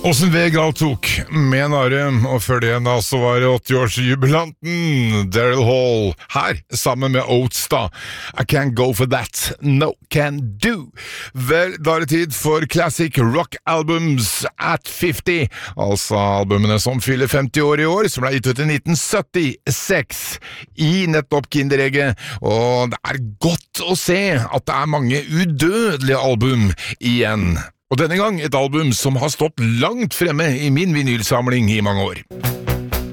Åsen Vegald tok med Nare, og før det da så var det 80-årsjubilanten Daryl Hall, her sammen med Oates da. I can't go for that, no can do. Vel, da er det tid for Classic Rock Albums at 50, altså albumene som fyller 50 år i år, som ble gitt ut i 1976 i nettopp Kinderegget, og det er godt å se at det er mange udødelige album igjen. Og denne gang et album som har stått langt fremme i min vinylsamling i mange år.